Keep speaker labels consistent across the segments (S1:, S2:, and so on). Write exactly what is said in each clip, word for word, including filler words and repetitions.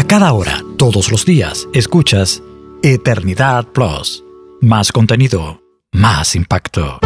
S1: Cada hora, todos los días, escuchas Eternidad Plus. Más contenido, más impacto.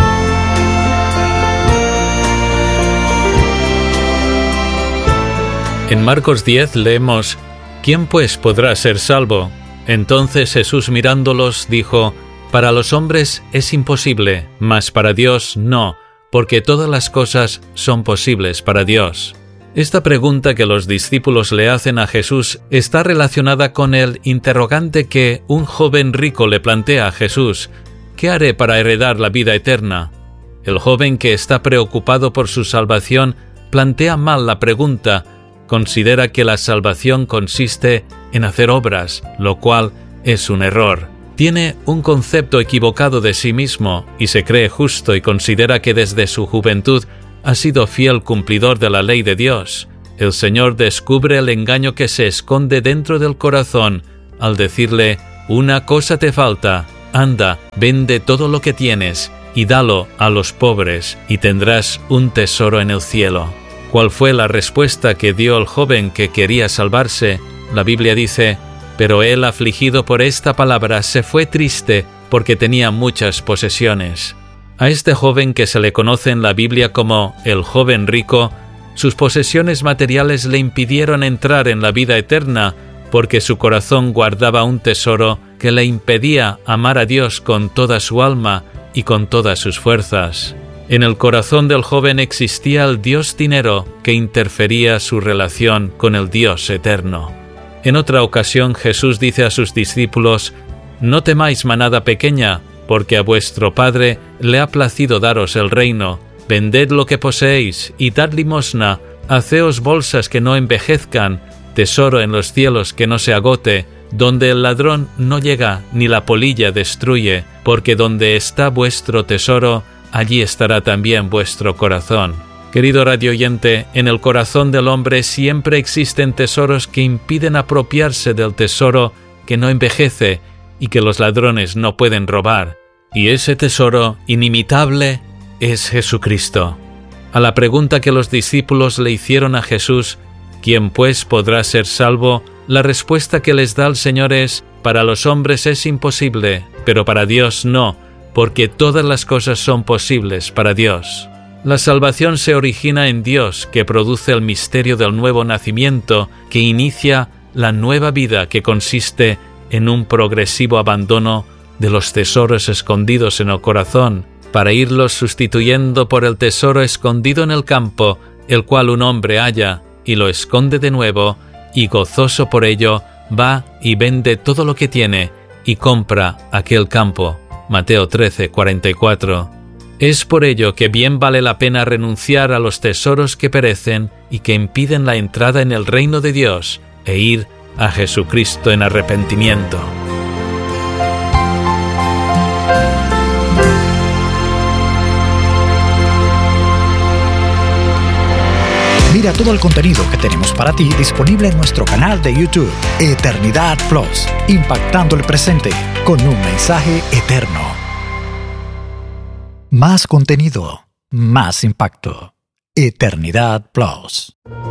S2: En Marcos diez leemos: ¿Quién pues podrá ser salvo? Entonces Jesús mirándolos dijo: Para los hombres es imposible, mas para Dios no, porque todas las cosas son posibles para Dios. Esta pregunta que los discípulos le hacen a Jesús está relacionada con el interrogante que un joven rico le plantea a Jesús: ¿qué haré para heredar la vida eterna? El joven, que está preocupado por su salvación, plantea mal la pregunta. Considera que la salvación consiste en hacer obras, lo cual es un error. Tiene un concepto equivocado de sí mismo y se cree justo y considera que desde su juventud ha sido fiel cumplidor de la ley de Dios. El Señor descubre el engaño que se esconde dentro del corazón al decirle: una cosa te falta, anda, vende todo lo que tienes y dalo a los pobres y tendrás un tesoro en el cielo. ¿Cuál fue la respuesta que dio el joven que quería salvarse? La Biblia dice: pero él, afligido por esta palabra, se fue triste porque tenía muchas posesiones. A este joven, que se le conoce en la Biblia como el joven rico, sus posesiones materiales le impidieron entrar en la vida eterna, porque su corazón guardaba un tesoro que le impedía amar a Dios con toda su alma y con todas sus fuerzas. En el corazón del joven existía el Dios dinero, que interfería su relación con el Dios eterno. En otra ocasión Jesús dice a sus discípulos: no temáis, manada pequeña, porque a vuestro Padre le ha placido daros el reino. Vended lo que poseéis y dad limosna, haceos bolsas que no envejezcan, tesoro en los cielos que no se agote, donde el ladrón no llega ni la polilla destruye, porque donde está vuestro tesoro, allí estará también vuestro corazón. Querido radioyente, en el corazón del hombre siempre existen tesoros que impiden apropiarse del tesoro que no envejece y que los ladrones no pueden robar. Y ese tesoro inimitable es Jesucristo. A la pregunta que los discípulos le hicieron a Jesús: ¿quién pues podrá ser salvo?, la respuesta que les da el Señor es: para los hombres es imposible, pero para Dios no, porque todas las cosas son posibles para Dios. La salvación se origina en Dios, que produce el misterio del nuevo nacimiento, que inicia la nueva vida, que consiste en un progresivo abandono de los tesoros escondidos en el corazón, para irlos sustituyendo por el tesoro escondido en el campo, el cual un hombre halla y lo esconde de nuevo, y gozoso por ello va y vende todo lo que tiene y compra aquel campo. Mateo trece, cuarenta y cuatro. Es por ello que bien vale la pena renunciar a los tesoros que perecen y que impiden la entrada en el reino de Dios, e ir a Jesucristo en arrepentimiento.
S1: Mira todo el contenido que tenemos para ti disponible en nuestro canal de YouTube, Eternidad Plus, impactando el presente con un mensaje eterno. Más contenido, más impacto. Eternidad Plus.